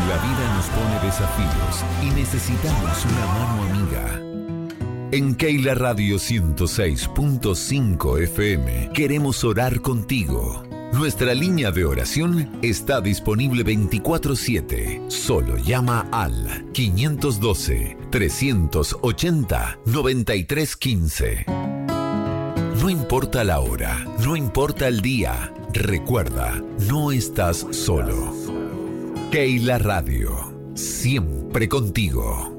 La vida nos pone desafíos y necesitamos una mano amiga. En Keila Radio 106.5 FM queremos orar contigo. Nuestra línea de oración está disponible 24/7. Solo llama al 512-380-9315. No importa la hora, no importa el día. Recuerda, no estás solo. Keila Radio, siempre contigo.